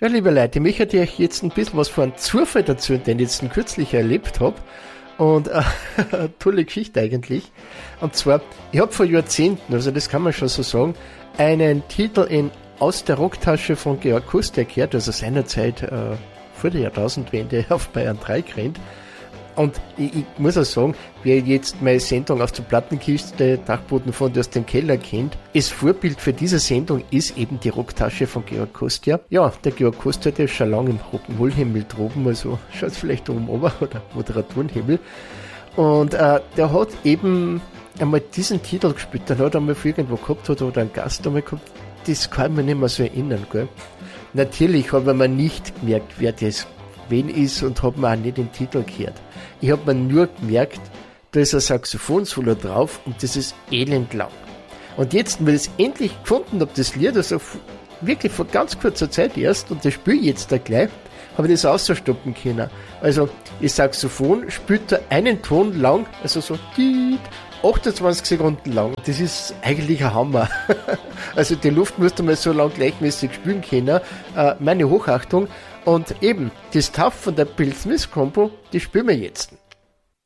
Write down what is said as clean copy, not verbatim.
Ja, liebe Leute, ich möchte euch jetzt ein bisschen was von einem Zufall dazu, den ich jetzt kürzlich erlebt habe. Und eine tolle Geschichte eigentlich. Und zwar, ich habe vor Jahrzehnten, also das kann man schon so sagen, einen Titel in Aus der Rocktasche von Georg Kuster gehört, also seinerzeit vor der Jahrtausendwende auf Bayern 3 gerannt. Und ich muss auch sagen, wer jetzt meine Sendung aus der Plattenkiste Dachboden von aus dem Keller kennt, das Vorbild für diese Sendung ist eben die Rocktasche von Georg Kuster. Ja, der Georg Kuster, der ist schon lange im Rock'n'Roll-Himmel droben, also schaut vielleicht oben runter, oder Moderatorenhimmel. Und der hat eben einmal diesen Titel gespielt, dann hat er mal irgendwo gehabt oder einen Gast einmal gehabt, das kann man nicht mehr so erinnern, gell. Natürlich habe ich mir nicht gemerkt, wer das wen ist und habe mir auch nicht den Titel gehört. Ich habe mir nur gemerkt, da ist ein Saxophon-Solo drauf und das ist elendlang. Und jetzt, wenn ich es endlich gefunden habe, das Lied, also wirklich vor ganz kurzer Zeit erst, und das spiele ich jetzt da gleich, habe ich das ausstoppen können. Also, das Saxophon spielt da einen Ton lang, also so 28 Sekunden lang. Das ist eigentlich ein Hammer. Also die Luft musst du mal so lang gleichmäßig spielen können. Meine Hochachtung. Und eben, das Tough von der Bill Smith Combo, die spielen wir jetzt.